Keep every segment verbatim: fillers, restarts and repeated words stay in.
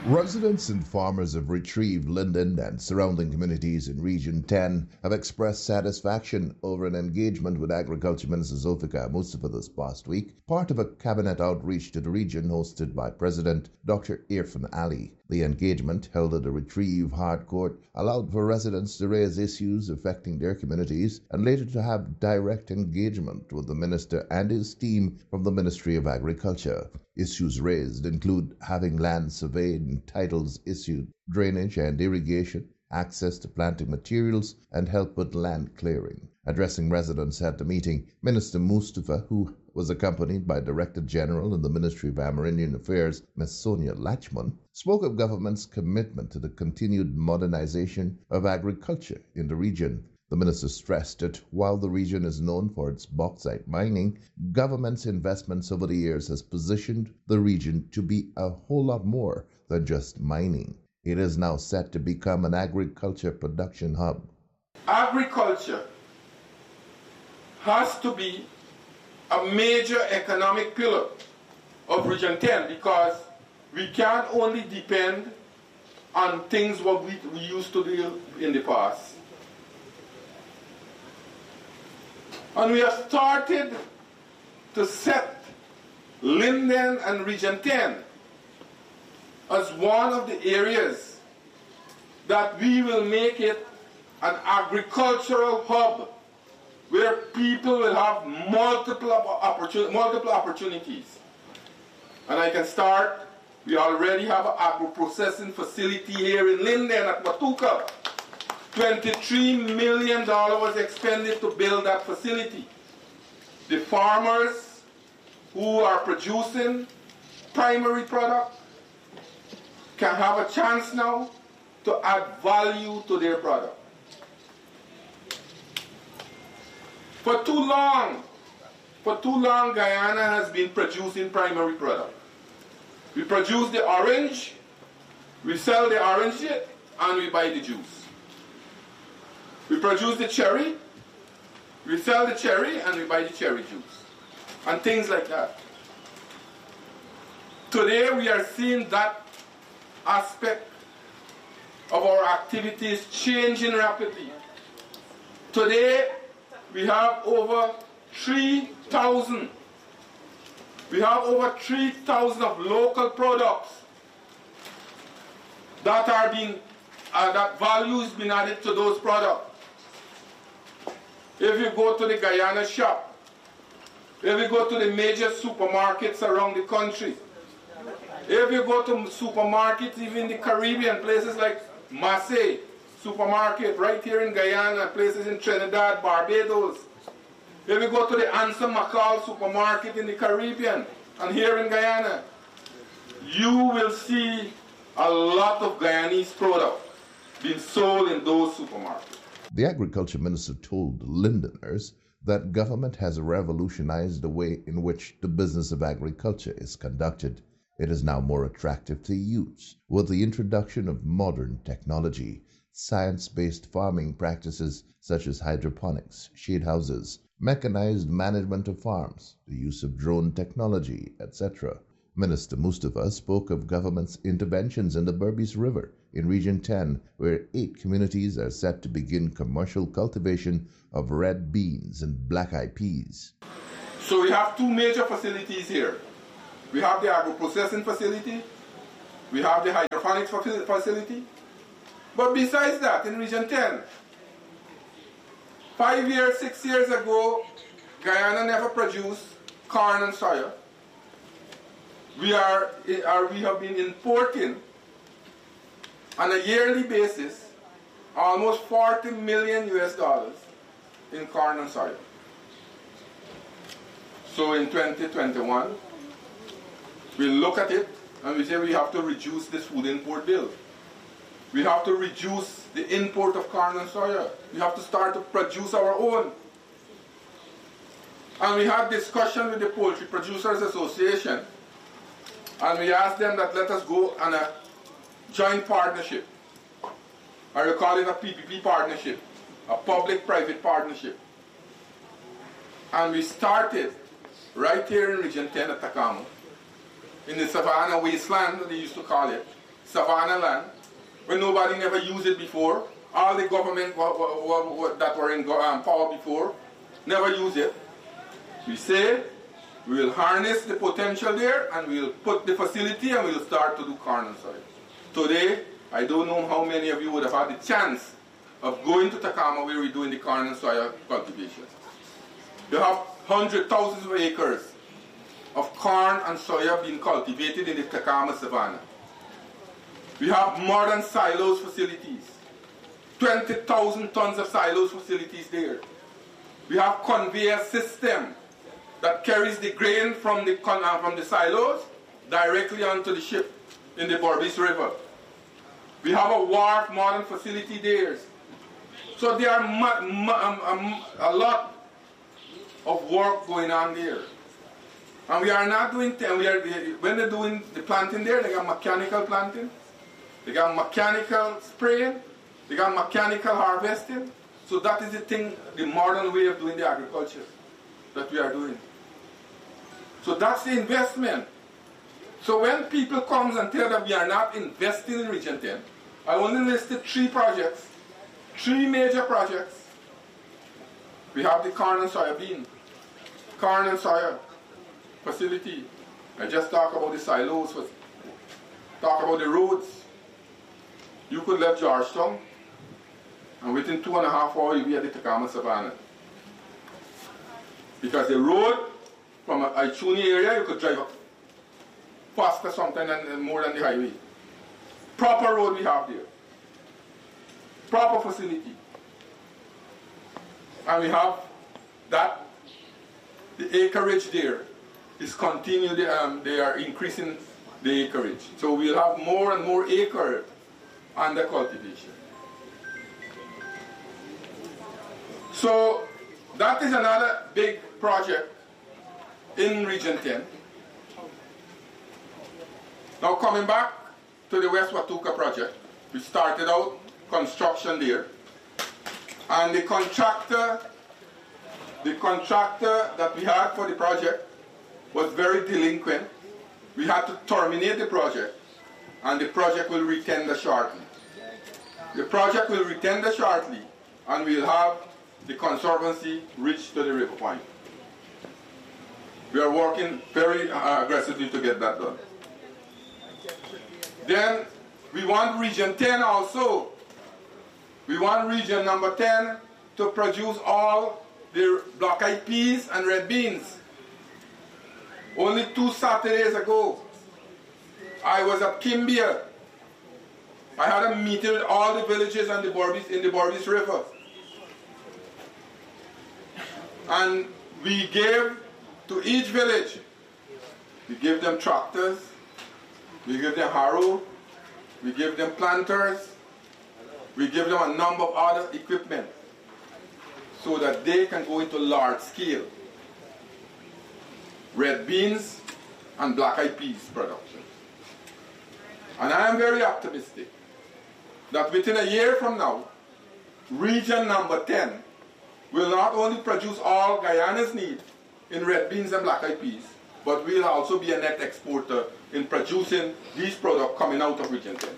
Residents and farmers of Retrieve, Linden, and surrounding communities in Region ten have expressed satisfaction over an engagement with Agriculture Minister Zulfikar Mustafa this past week, part of a cabinet outreach to the region hosted by President Doctor Irfan Ali. The engagement, held at the Retrieve Hard Court, allowed for residents to raise issues affecting their communities and later to have direct engagement with the minister and his team from the Ministry of Agriculture. Issues raised include having land surveyed and titles issued, drainage and irrigation, access to planting materials, and help with land clearing. Addressing residents at the meeting, Minister Mustafa, who was accompanied by Director General in the Ministry of Amerindian Affairs, Miz Sonia Lachman, spoke of government's commitment to the continued modernization of agriculture in the region. The minister stressed that while the region is known for its bauxite mining, government's investments over the years has positioned the region to be a whole lot more than just mining. It is now set to become an agriculture production hub. Agriculture has to be a major economic pillar of Region ten because we can't only depend on things what we, we used to do in the past. And we have started to set Linden and Region ten as one of the areas that we will make it an agricultural hub where people will have multiple, opportun- multiple opportunities. And I can start, we already have an agro-processing facility here in Linden at Watuka. twenty-three million dollars was expended to build that facility. The farmers who are producing primary product can have a chance now to add value to their product. For too long, for too long, Guyana has been producing primary product. We produce the orange, we sell the orange, and we buy the juice. We produce the cherry, we sell the cherry, and we buy the cherry juice, and things like that. Today we are seeing that aspect of our activities changing rapidly. Today we have over three thousand. We have over three thousand of local products that are being, uh, that value is being added to those products. If you go to the Guyana shop, if you go to the major supermarkets around the country, if you go to supermarkets even in the Caribbean, places like Marseille supermarket, right here in Guyana, places in Trinidad, Barbados, if you go to the Anson McCall supermarket in the Caribbean and here in Guyana, you will see a lot of Guyanese product being sold in those supermarkets. The Agriculture Minister told Lindeners that government has revolutionized the way in which the business of agriculture is conducted. It is now more attractive to youths with the introduction of modern technology, science-based farming practices such as hydroponics, shade houses, mechanized management of farms, the use of drone technology, et cetera. Minister Mustafa spoke of government's interventions in the Berbice River in Region ten, where eight communities are set to begin commercial cultivation of red beans and black-eyed peas. So we have two major facilities here. We have the agro-processing facility, we have the hydroponics facility, but besides that, in Region ten, five years, six years ago, Guyana never produced corn and soya. We are, are we have been importing on a yearly basis almost forty million U S dollars in corn and soya. So in twenty twenty-one, we look at it and we say we have to reduce this food import bill. We have to reduce the import of corn and soya. We have to start to produce our own. And we had discussion with the Poultry Producers Association, and we asked them that let us go on a joint partnership. I will call it a P P P partnership, a public-private partnership. And we started right here in Region ten at Takamo, in the Savannah Wasteland, they used to call it. savanna land, where nobody never used it before. All the government that were in um, power before never used it. We say we will harness the potential there and we will put the facility and we will start to do corn and soy. Today, I don't know how many of you would have had the chance of going to Takama where we're doing the corn and soy cultivation. You have hundreds, thousands of acres of corn and soya being cultivated in the Takama savanna. We have modern silos facilities, twenty thousand tons of silos facilities there. We have conveyor system that carries the grain from the, uh, from the silos directly onto the ship in the Berbice River. We have a wharf modern facility there. So there are um, um, a lot of work going on there. And we are not doing, we are, when they're doing the planting there, they got mechanical planting, they got mechanical spraying, they got mechanical harvesting. So that is the thing, the modern way of doing the agriculture that we are doing. So that's the investment. So when people come and tell that we are not investing in Region ten, I only listed three projects, three major projects. We have the corn and soybean, corn and soya facility. I just talked about the silos, talk about the roads. You could leave Georgetown, and within two and a half hours you'll be at the Takama Savannah. Because the road from Aichuni area, you could drive up faster sometimes and more than the highway. Proper road we have there. Proper facility. And we have that, the acreage there is continued, um, they are increasing the acreage. So we'll have more and more acre under cultivation. So that is another big project in Region ten. Now coming back to the West Watuka project, we started out construction there, and the contractor, the contractor that we had for the project was very delinquent. We had to terminate the project, and the project will retender shortly. The project will retender shortly, and we'll have the conservancy reach to the river point. We are working very uh, aggressively to get that done. Then we want Region ten also. We want Region number ten to produce all the black-eyed peas and red beans. Only two Saturdays ago, I was at Kimbia. I had a meeting with all the villages and the Berbice, in the Berbice River. And we gave to each village, we give them tractors, we give them harrow, we give them planters, we give them a number of other equipment so that they can go into large scale red beans and black-eyed peas production. And I am very optimistic that within a year from now, Region number ten will not only produce all Guyana's need in red beans and black-eyed peas, but will also be a net exporter in producing these products coming out of Region ten.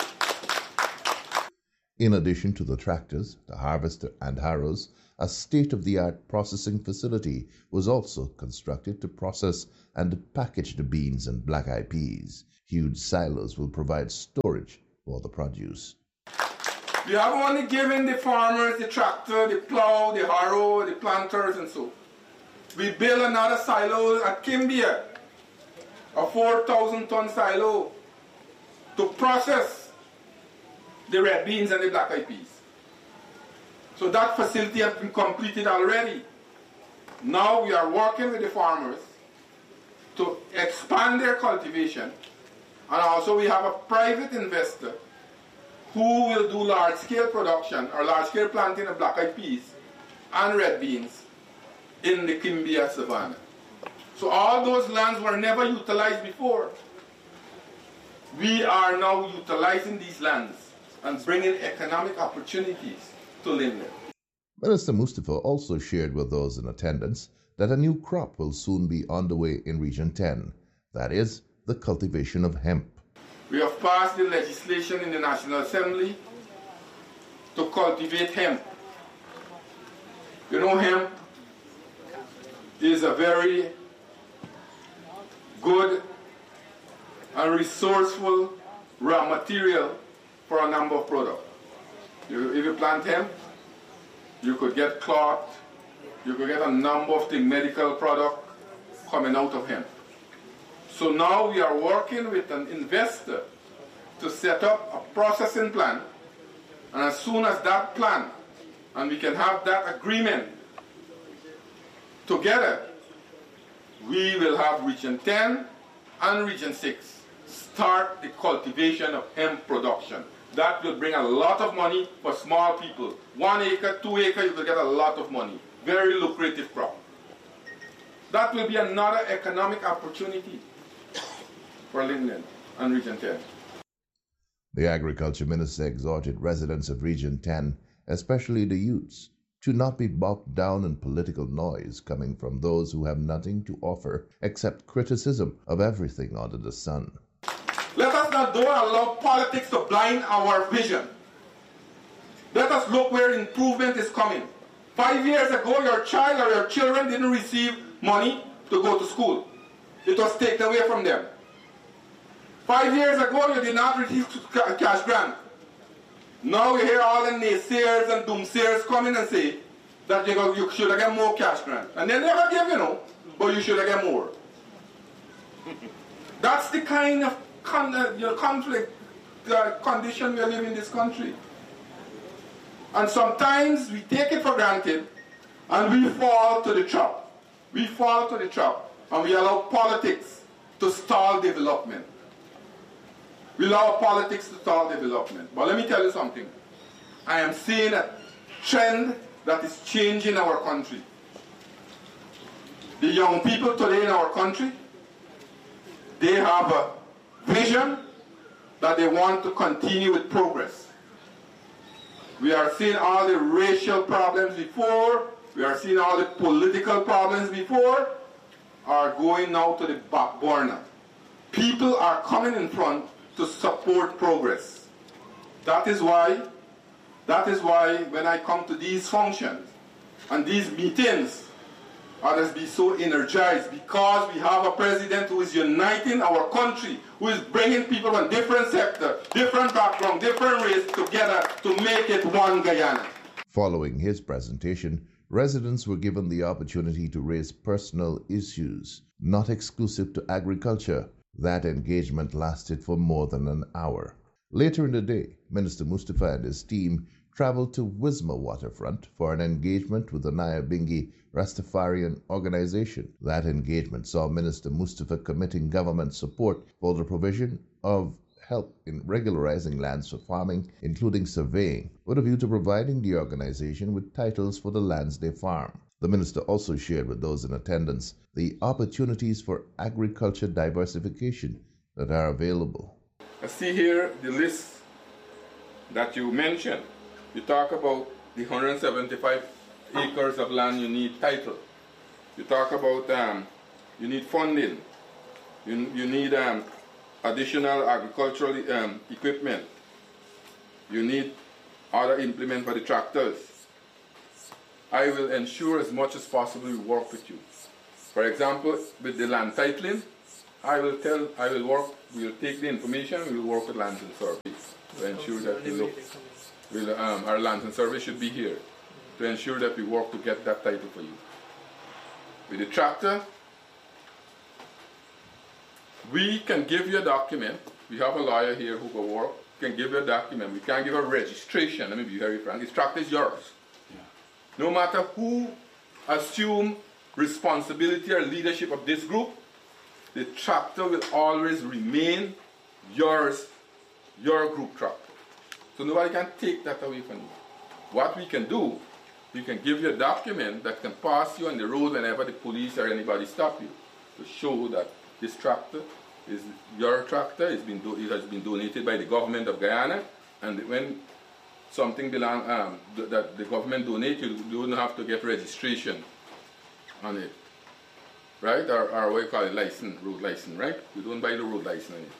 In addition to the tractors, the harvester and harrows, a state-of-the-art processing facility was also constructed to process and package the beans and black-eyed peas. Huge silos will provide storage for the produce. We have only given the farmers the tractor, the plow, the harrow, the planters and so. We built another silo at Kimbia, a four thousand ton silo, to process the red beans and the black-eyed peas. So that facility has been completed already. Now we are working with the farmers to expand their cultivation, and also we have a private investor who will do large-scale production or large-scale planting of black-eyed peas and red beans in the Kimbia Savannah. So all those lands were never utilized before. We are now utilizing these lands and bringing economic opportunities to Linden. Minister Mustafa also shared with those in attendance that a new crop will soon be underway in Region ten, that is, the cultivation of hemp. We have passed the legislation in the National Assembly to cultivate hemp. You know, hemp is a very good and resourceful raw material for a number of products. You, if you plant hemp, you could get cloth, you could get a number of things, medical products coming out of hemp. So now we are working with an investor to set up a processing plant, and as soon as that plant, and we can have that agreement together, we will have Region ten and Region six start the cultivation of hemp production. That will bring a lot of money for small people. One acre, two acre, you will get a lot of money. Very lucrative crop. That will be another economic opportunity for Linden and Region ten. The Agriculture Minister exhorted residents of Region ten, especially the youths, to not be bogged down in political noise coming from those who have nothing to offer except criticism of everything under the sun. Let us not don't allow politics to blind our vision. Let us look where improvement is coming. Five years ago, your child or your children didn't receive money to go to school. It was taken away from them. Five years ago, you did not receive cash grant. Now you hear all the naysayers and doomsayers coming and say that you, you should have get more cash grant. And they never give, you know, but you should have get more. That's the kind of con uh, you know, conflict uh, condition we live in this country. And sometimes we take it for granted and we fall to the trap. We fall to the trap and we allow politics to stall development. We allow politics to stall development. But let me tell you something. I am seeing a trend that is changing our country. The young people today in our country, they have a vision that they want to continue with progress. We are seeing all the racial problems before, we are seeing all the political problems before, are going now to the back burner. People are coming in front to support progress. That is why, that is why when I come to these functions and these meetings, others be so energized, because we have a president who is uniting our country, who is bringing people from different sectors, different backgrounds, different races together to make it one Guyana. Following his presentation, residents were given the opportunity to raise personal issues, not exclusive to agriculture. That engagement lasted for more than an hour. Later in the day, Minister Mustapha and his team traveled to Wisma Waterfront for an engagement with the Nyabingi Rastafarian organization. That engagement saw Minister Mustapha committing government support for the provision of help in regularizing lands for farming, including surveying, with a view to providing the organization with titles for the lands they farm. The minister also shared with those in attendance the opportunities for agriculture diversification that are available. I see here the list that you mentioned. You talk about the one hundred seventy-five acres of land you need title. You talk about um, you need funding. You, you need um, additional agricultural um, equipment. You need other implement for the tractors. I will ensure as much as possible we work with you. For example, with the land titling, I will tell, I will work, we will take the information, we will work with Lands and Survey to ensure that we look, we'll, um, our Lands and Survey should be here to ensure that we work to get that title for you. With the tractor, we can give you a document. We have a lawyer here who will work, can give you a document. We can't give a registration, let me be very frank. This tractor is yours. No matter who assume responsibility or leadership of this group, the tractor will always remain yours, your group tractor. So nobody can take that away from you. What we can do, we can give you a document that can pass you on the road whenever the police or anybody stop you, to show that this tractor is your tractor, it's been do it has been donated by the government of Guyana, and when something belong, um, th that the government donates, you don't have to get registration on it, right? Or, or what you call it, license, road license, right? You don't buy the road license on it.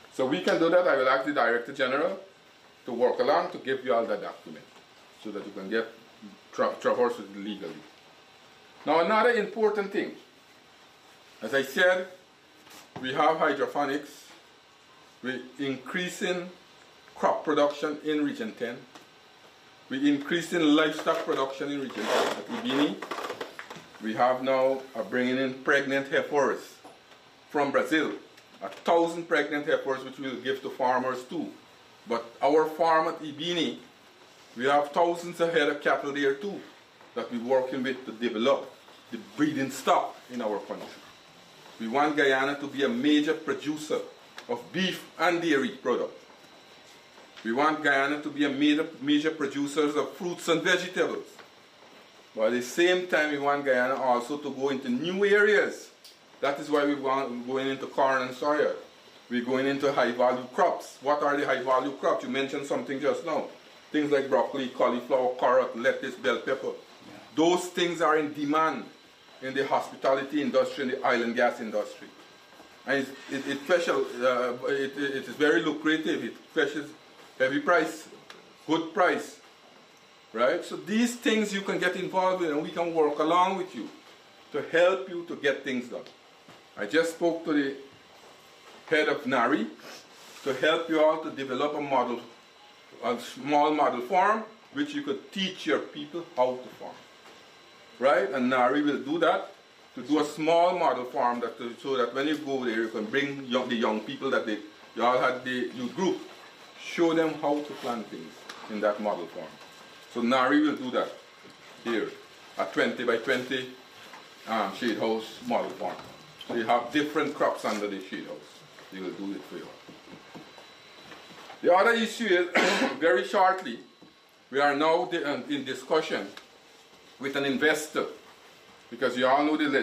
So we can do that. I will ask the Director General to work along to give you all that document so that you can get tra traverse it legally. Now another important thing, as I said, we have hydroponics, we're increasing crop production in Region ten, we're increasing livestock production in Region ten at Ibini. We have now uh, bringing in pregnant heifers from Brazil, a thousand pregnant heifers which we will give to farmers too. But our farm at Ibini, we have thousands of head of cattle there too that we're working with to develop the breeding stock in our country. We want Guyana to be a major producer of beef and dairy products. We want Guyana to be a major, major producer of fruits and vegetables. But at the same time, we want Guyana also to go into new areas. That is why we want, we're going into corn and soya. We're going into high-value crops. What are the high-value crops? You mentioned something just now. Things like broccoli, cauliflower, carrot, lettuce, bell pepper. Yeah. Those things are in demand in the hospitality industry and the oil and gas industry. And it, it, it, special, uh, it, it is very lucrative. It fetches heavy price, good price. Right? So these things you can get involved in and we can work along with you to help you to get things done. I just spoke to the head of NARI to help you all to develop a model, a small model farm which you could teach your people how to farm. Right? And NARI will do that, to do a small model farm that to, so that when you go there you can bring young, the young people that they, you all had the youth group, show them how to plant things in that model farm. So NARI will do that here, a twenty by twenty um, shade house model farm. So you have different crops under the shade house. They will do it for you. The other issue is, very shortly, we are now in discussion with an investor, because you all know the